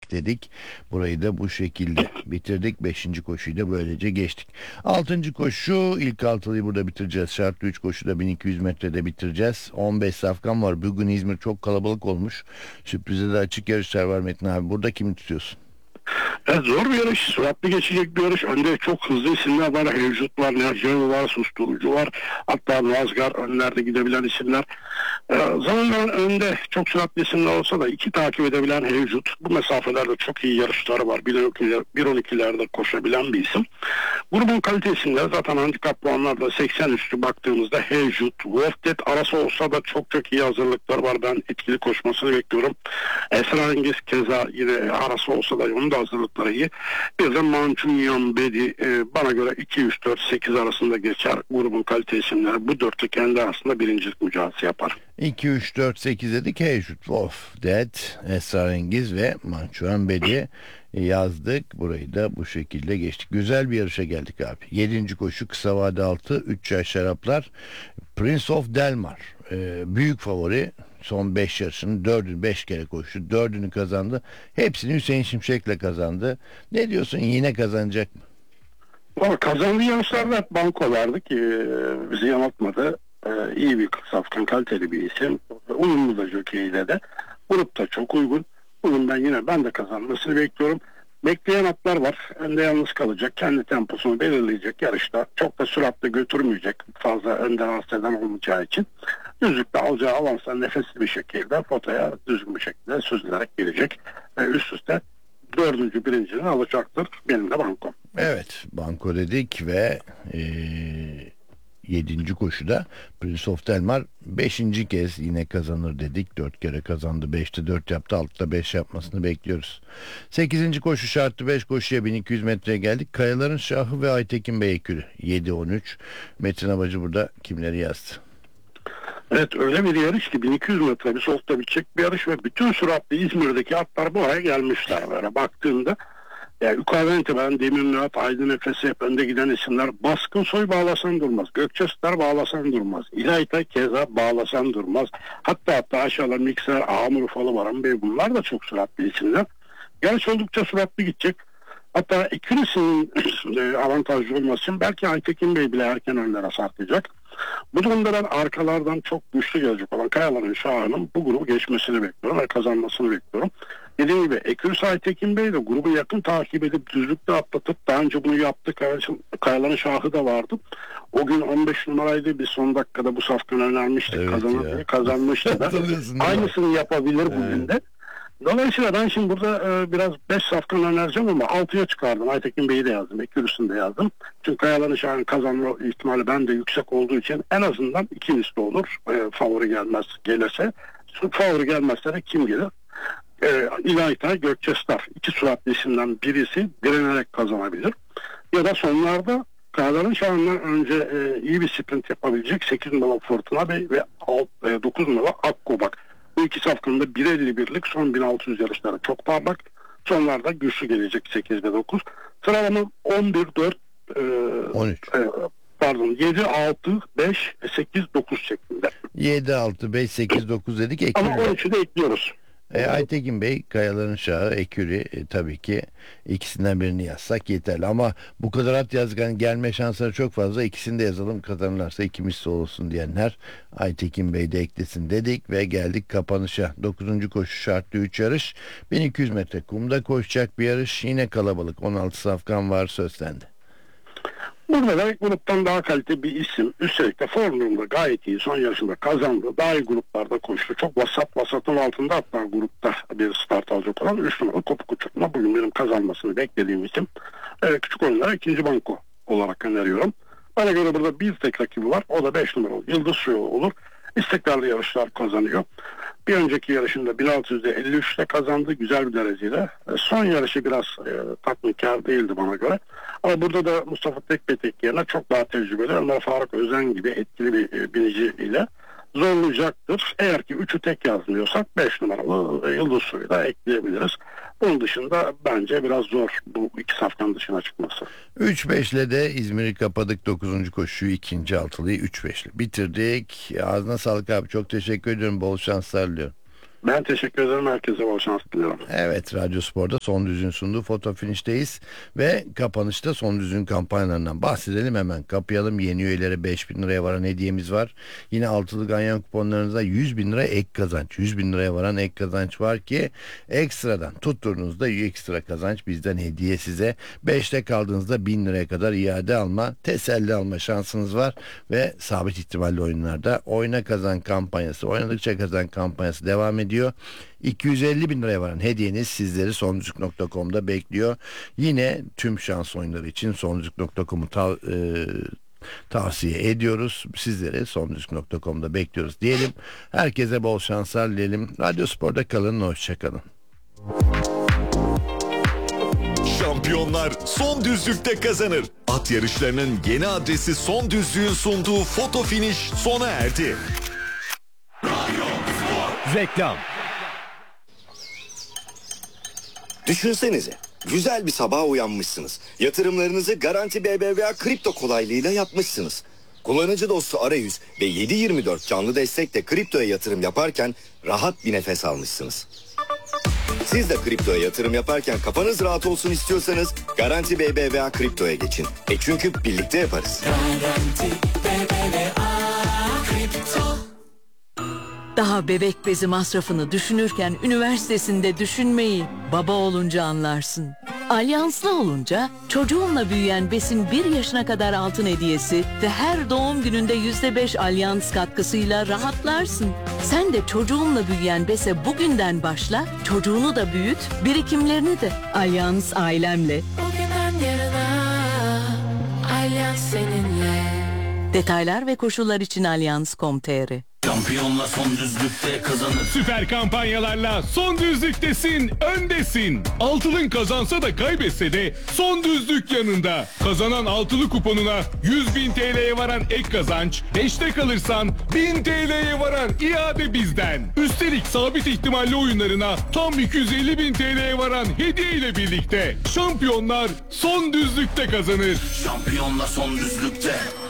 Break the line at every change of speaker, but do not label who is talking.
dedik. Burayı da bu şekilde bitirdik. 5. koşuyu da böylece geçtik. 6. koşu, ilk altılıyı burada bitireceğiz. Şartlı 3 koşuda 1200 metrede bitireceğiz. 15 safkan var. Bugün İzmir çok kalabalık olmuş. Sürprize de açık yarışlar var Metin abi. Burada kimi tutuyorsun?
Evet, zor bir yarış, süratli geçecek bir yarış. Önde çok hızlı isimler var. Hevcut var, Nercanı var, Susturucu var. Hatta Vazgar önlerde gidebilen isimler. Zaman zaman önde çok süratli isimler olsa da iki takip edebilen Hevcut. Bu mesafelerde çok iyi yarışları var. 1.12'lerde koşabilen bir isim. Grubun kalite isimleri zaten handikap puanlarda 80 üstü baktığımızda Hevcut, Wolfdet arası olsa da çok iyi hazırlıklar var. Ben etkili koşmasını bekliyorum. Esrarengiz keza yine arası olsa da onun da hazırlıkları iyi. Bir de Manchunyan Bedi bana göre 2-3-4-8 arasında geçer. Grubun kalite isimleri bu dörtlü kendi arasında birincilik mücadelesi yapar.
2-3-4-8 dedik. Heyşut, Wolf, Dead, Esrarengiz ve Mançuan Bedi yazdık. Burayı da bu şekilde geçtik. Güzel bir yarışa geldik abi. 7. koşu kısa vade 6 3 yaş şaraplar. Prince of Delmar büyük favori. Son 5 yarışının 4'ünü 5 kere koştu. 4'ünü kazandı. Hepsini Hüseyin Şimşek'le kazandı. Ne diyorsun, yine kazanacak mı?
Ama kazandığı yarışlarda hep banko verdi ki bizi yanıltmadı. İyi bir safkan, kaliteli bir isim. Uyumlu da jokeyiyle de. Grup da çok uygun. Bugün ben de kazanmasını bekliyorum. Bekleyen atlar var. Önde yalnız kalacak. Kendi temposunu belirleyecek yarışta. Çok da süratle götürmeyecek. Fazla önden hasteden olmayacağı için. Düzlükte alacağı avansla nefesli bir şekilde potaya düzgün bir şekilde süzülerek gelecek. Üst üste 4. birinciliğini alacaktır. Benim de bankom.
Evet, banko dedik ve 7. koşuda Prince of Delmar 5. kez yine kazanır dedik. 4 kere kazandı. 5'te 4 yaptı. 6'da 5 yapmasını bekliyoruz. 8. koşu şartlı 5 koşuya 1200 metreye geldik. Kayaların Şahı ve Aytekin Bey ekürü 7-13. Metin Abacı burada kimleri yazdı?
Evet, öyle bir yarış ki 1200 metre bir solta bitecek bir yarış ve bütün süratli İzmir'deki atlar buraya gelmişler böyle baktığında. Yani yukarıdan itibaren Demirnihat, Aydın Efes'i hep önde giden isimler. Baskın Soy bağlasan durmaz. Gökçesler bağlasan durmaz. İlayta keza bağlasan durmaz. Hatta aşağıda Mikser, Ağamur Falı var. Bey bunlar da çok süratli isimler. Yarış oldukça süratli gidecek. Hatta ikilisinin avantajlı olması için belki Aytekin Bey bile erken önlere sarkacak. Bu durumda ben arkalardan çok güçlü gelecek olan Kayaların Şahı'nın bu grubu geçmesini bekliyorum ve kazanmasını bekliyorum. Dediğim gibi Ekürüs Aytekin Bey de grubu yakın takip edip düzlükte atlatıp daha önce bunu yaptı. Kayaların Şahı da vardı. O gün 15 numaraydı. Biz son dakikada bu safkanı önermiştik.
Evet,
kazanmıştı da. Aynısını yapabilir bugün de. Dolayısıyla ben şimdi burada biraz 5 safkan önereceğim ama 6'ya çıkardım. Aytekin Bey'i de yazdım. Ekürüs'ünü de yazdım. Çünkü Kayaların Şahı'nın kazanma ihtimali bende yüksek olduğu için en azından ikincisi olur. Favori gelirse. Favori gelmezse de kim gelir? İlayta, Gökçesler. İki süratli isimden birisi direnerek kazanabilir. Ya da sonlarda Kayaların Şahı'ndan önce iyi bir sprint yapabilecek 8 numaralı Fırtına Bey ve 9 numaralı Akkobak. Bu iki safkanın da 1.51'lik son 1600 yarışları çok parlak. Sonlarda güçlü gelecek 8 ve 9. Sıralama 11-4
13.
Pardon 7, 6, 5, 8, 9 şeklinde.
7, 6, 5, 8, 9 dedik.
Ama 13'ü de ekliyoruz.
Aytekin Bey, Kayaların Şahı, Eküri tabii ki ikisinden birini yazsak yeterli ama bu kadar at yazgan gelme şansları çok fazla. İkisini de yazalım, kazanırlarsa ikimiz olsun diyenler Aytekin Bey de eklesin dedik ve geldik kapanışa. 9. koşu şartlı 3 yarış, 1200 metre kumda koşacak bir yarış, yine kalabalık, 16 safkan var, söz sende.
Burada da gruptan daha kaliteli bir isim. Üstelik de form durumda gayet iyi. Son yarışında kazandı. Daha iyi gruplarda koştu. Çok vasatın altında hatta grupta bir start alacak olan 3 numaralı Kopuk Uçurtma. Bugün benim kazanmasını beklediğim isim. Küçük oyunlara ikinci banko olarak öneriyorum. Bana göre burada bir tek rakibi var. O da 5 numaralı Yıldız Suyu olur. İstikrarlı yarışlar kazanıyor. Bir önceki yarışında 1600'de 53'te kazandı. Güzel bir dereceyle. Son yarışı biraz tatminkar değildi bana göre. Ama burada da Mustafa Tekbetek yerine çok daha tecrübeli Ömer Faruk Özen gibi etkili bir binici ile zorlayacaktır. Eğer ki 3'ü tek yazmıyorsak 5 numaralı Yıldız Suyu da ekleyebiliriz. Bunun dışında bence biraz zor bu iki safkan dışına çıkması.
3-5'le de İzmir'i kapadık. 9. koşuyu ikinci altılıyı 3-5'le bitirdik. Ağzına sağlık abi, çok teşekkür ediyorum. Bol şanslar diliyorum.
Ben teşekkür ederim. Herkese bol şans diliyorum.
Evet, Radyo Spor'da Son Düzlüğün sunduğu Foto Finish'teyiz ve kapanışta Son Düzlüğün kampanyalarından bahsedelim hemen. Kapayalım, yeni üyelere 5.000 liraya varan hediyemiz var. Yine altılı ganyan kuponlarınıza 100.000 lira ek kazanç. 100.000 liraya varan ek kazanç var ki ekstradan tutturduğunuzda ekstra kazanç bizden hediye size. 5'te kaldığınızda 1000 liraya kadar iade alma, teselli alma şansınız var ve sabit ihtimalli oyunlarda oyna kazan kampanyası, oynadıkça kazan kampanyası devam ediyor. 250.000 liraya varan hediyeniz sizleri sondüzlük.com'da bekliyor. Yine tüm şans oyunları için sondüzlük.com'u tavsiye ediyoruz. Sizleri sondüzlük.com'da bekliyoruz diyelim. Herkese bol şanslar dileyelim. Radyo Spor'da kalın, hoşçakalın.
Şampiyonlar Son Düzlük'te kazanır. At yarışlarının yeni adresi Son Düzlük'ün sunduğu Foto Finish sona erdi.
Reklam.
Düşünsenize, güzel bir sabaha uyanmışsınız. Yatırımlarınızı Garanti BBVA kripto kolaylığıyla yapmışsınız. Kullanıcı dostu arayüz ve 7/24 canlı destekle kriptoya yatırım yaparken rahat bir nefes almışsınız. Siz de kriptoya yatırım yaparken kafanız rahat olsun istiyorsanız Garanti BBVA kriptoya geçin. Çünkü birlikte yaparız.
Garanti BBVA kripto.
Daha bebek bezi masrafını düşünürken üniversitesinde düşünmeyi baba olunca anlarsın. Alyanslı olunca çocuğunla büyüyen besin 1 yaşına kadar altın hediyesi ve her doğum gününde %5 Alyans katkısıyla rahatlarsın. Sen de çocuğunla büyüyen bese bugünden başla, çocuğunu da büyüt, birikimlerini de. Alyans ailemle.
Bugünden yarına Alyans seninle.
Detaylar ve koşullar için alyans.com.tr.
Şampiyonla Son Düzlük'te kazanır.
Süper kampanyalarla Son Düzlük'tesin, öndesin. Altılın kazansa da kaybetse de Son Düzlük yanında. Kazanan altılı kuponuna 100.000 TL'ye varan ek kazanç, 5'te kalırsan 1000 TL'ye varan iade bizden. Üstelik sabit ihtimalli oyunlarına tam 250.000 TL'ye varan hediye ile birlikte şampiyonlar Son Düzlük'te kazanır.
Şampiyonla Son Düzlük'te.